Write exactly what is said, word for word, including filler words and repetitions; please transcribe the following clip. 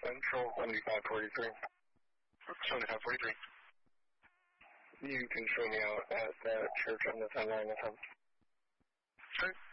Central, seventy-five forty-three. seventy-five forty-three. You can show me out at that church on the ten line if I'm... Okay.